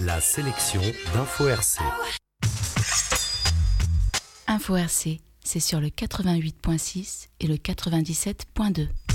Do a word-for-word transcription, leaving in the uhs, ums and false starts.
La sélection d'Info R C. Info R C, c'est sur le quatre-vingt-huit virgule six et le quatre-vingt-dix-sept virgule deux.